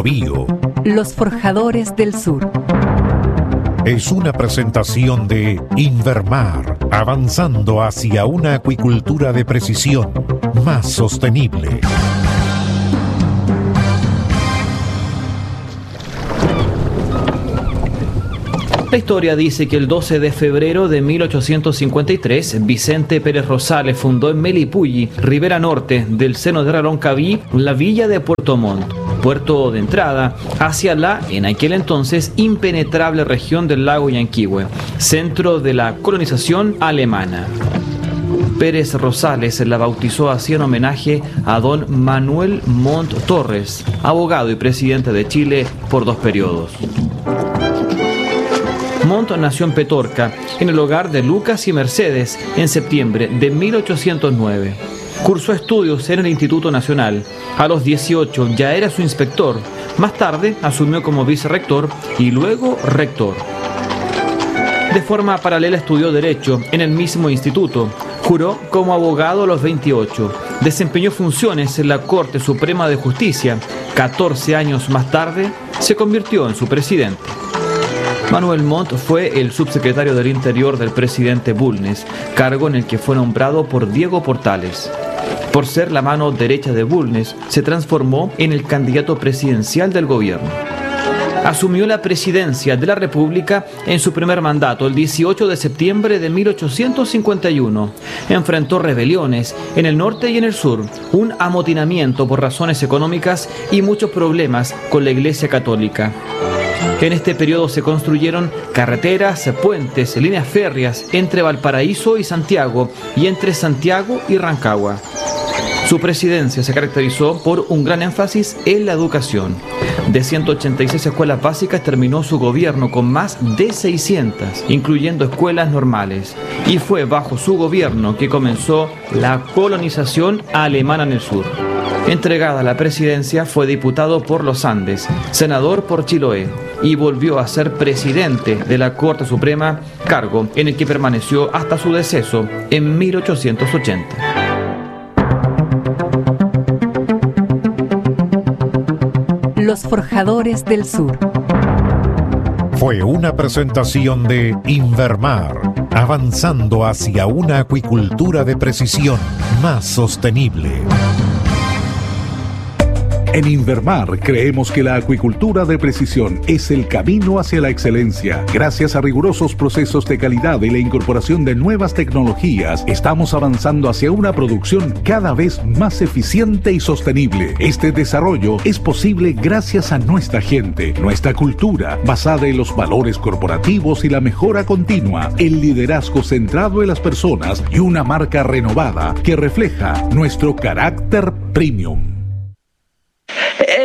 Biobío. Los Forjadores del Sur. Es una presentación de Invermar, avanzando hacia una acuicultura de precisión más sostenible. La historia dice que el 12 de febrero de 1853, Vicente Pérez Rosales fundó en Melipulli, Ribera Norte del seno de Raroncaví, la villa de Puerto Montt, puerto de entrada hacia la, en aquel entonces, impenetrable región del lago Yanquihue, centro de la colonización alemana. Pérez Rosales la bautizó así en homenaje a don Manuel Montt Torres, abogado y presidente de Chile por 2 periodos. Montt nació en Petorca, en el hogar de Lucas y Mercedes, en septiembre de 1809. Cursó estudios en el Instituto Nacional. A los 18 ya era su inspector. Más tarde asumió como vicerrector y luego rector. De forma paralela estudió Derecho en el mismo instituto. Juró como abogado a los 28. Desempeñó funciones en la Corte Suprema de Justicia. 14 años más tarde se convirtió en su presidente. Manuel Montt fue el subsecretario del Interior del presidente Bulnes, cargo en el que fue nombrado por Diego Portales. Por ser la mano derecha de Bulnes, se transformó en el candidato presidencial del gobierno. Asumió la presidencia de la República en su primer mandato, el 18 de septiembre de 1851. Enfrentó rebeliones en el norte y en el sur, un amotinamiento por razones económicas y muchos problemas con la Iglesia Católica. En este periodo se construyeron carreteras, puentes, líneas férreas entre Valparaíso y Santiago y entre Santiago y Rancagua. Su presidencia se caracterizó por un gran énfasis en la educación. De 186 escuelas básicas terminó su gobierno con más de 600, incluyendo escuelas normales. Y fue bajo su gobierno que comenzó la colonización alemana en el sur. Entregada la presidencia, fue diputado por los Andes, senador por Chiloé y volvió a ser presidente de la Corte Suprema, cargo en el que permaneció hasta su deceso en 1880. Los Forjadores del Sur. Fue una presentación de Invermar, avanzando hacia una acuicultura de precisión más sostenible. En Invermar creemos que la acuicultura de precisión es el camino hacia la excelencia. Gracias a rigurosos procesos de calidad y la incorporación de nuevas tecnologías, estamos avanzando hacia una producción cada vez más eficiente y sostenible. Este desarrollo es posible gracias a nuestra gente, nuestra cultura, basada en los valores corporativos y la mejora continua, el liderazgo centrado en las personas y una marca renovada que refleja nuestro carácter premium.